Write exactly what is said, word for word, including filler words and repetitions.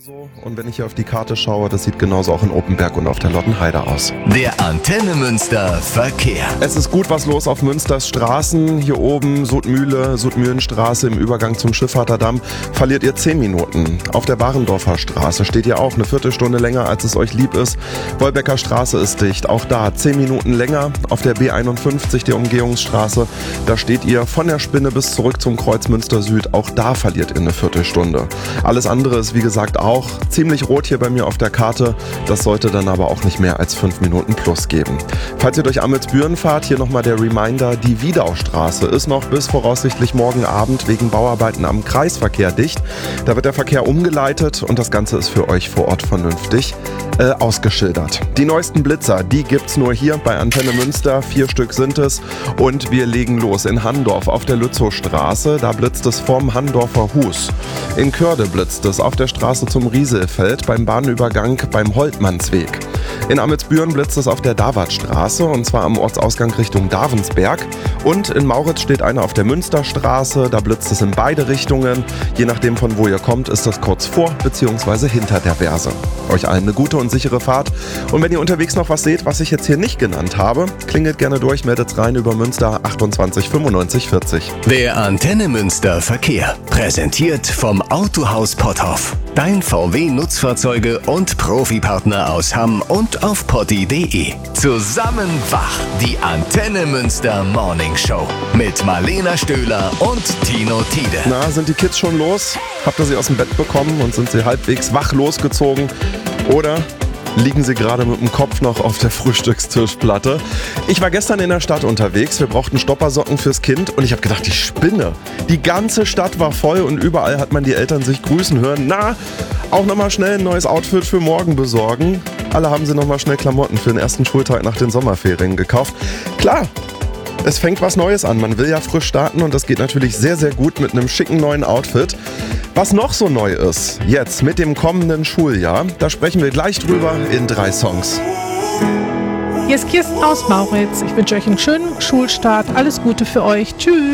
So, und wenn ich hier auf die Karte schaue, das sieht genauso auch in Oppenberg und auf der Lottenheide aus. Der Antenne Münster Verkehr. Es ist gut was los auf Münsters Straßen. Hier oben Sudmühle, Sudmühlenstraße im Übergang zum Schifffahrterdamm verliert ihr zehn Minuten. Auf der Warendorfer Straße steht ihr auch eine Viertelstunde länger, als es euch lieb ist. Wolbecker Straße ist dicht, auch da zehn Minuten länger. Auf der B einundfünfzig, der Umgehungsstraße, da steht ihr von der Spinne bis zurück zum Kreuz Münster Süd. Auch da verliert ihr eine Viertelstunde. Alles andere ist wie gesagt auch Auch ziemlich rot hier bei mir auf der Karte. Das sollte dann aber auch nicht mehr als fünf Minuten plus geben. Falls ihr durch Amelsbüren fahrt, hier nochmal der Reminder, die Wiedaustraße ist noch bis voraussichtlich morgen Abend wegen Bauarbeiten am Kreisverkehr dicht. Da wird der Verkehr umgeleitet und das Ganze ist für euch vor Ort vernünftig äh, ausgeschildert. Die neuesten Blitzer, die gibt's nur hier bei Antenne Münster. Vier Stück sind es und wir legen los in Handorf auf der Lützowstraße. Da blitzt es vorm Handorfer Hus. In Körde blitzt es auf der Straße zum Rieselfeld beim Bahnübergang beim Holtmannsweg. In Amelsbüren blitzt es auf der Davatstraße und zwar am Ortsausgang Richtung Davensberg. Und in Mauritz steht einer auf der Münsterstraße, da blitzt es in beide Richtungen. Je nachdem von wo ihr kommt, ist das kurz vor bzw. hinter der Verse. Euch allen eine gute und sichere Fahrt. Und wenn ihr unterwegs noch was seht, was ich jetzt hier nicht genannt habe, klingelt gerne durch, meldet rein über Münster achtundzwanzig fünfundneunzig vierzig. Der Antenne Münster Verkehr. Präsentiert vom Autohaus Potthoff. Dein V W-Nutzfahrzeuge und Profipartner aus Hamm und auf potti punkt de. Zusammen wach, die Antenne Münster Morning Show mit Marlena Stöhler und Tino Tiede. Na, sind die Kids schon los? Habt ihr sie aus dem Bett bekommen und sind sie halbwegs wach losgezogen? Oder liegen sie gerade mit dem Kopf noch auf der Frühstückstischplatte? Ich war gestern in der Stadt unterwegs, wir brauchten Stoppersocken fürs Kind und ich habe gedacht, die Spinne. Die ganze Stadt war voll und überall hat man die Eltern sich grüßen hören. Na, auch nochmal schnell ein neues Outfit für morgen besorgen. Alle haben sie nochmal schnell Klamotten für den ersten Schultag nach den Sommerferien gekauft. Klar, es fängt was Neues an. Man will ja frisch starten und das geht natürlich sehr, sehr gut mit einem schicken neuen Outfit. Was noch so neu ist, jetzt mit dem kommenden Schuljahr, da sprechen wir gleich drüber in drei Songs. Hier ist Kirsten aus Mauritz. Ich wünsche euch einen schönen Schulstart. Alles Gute für euch. Tschüss.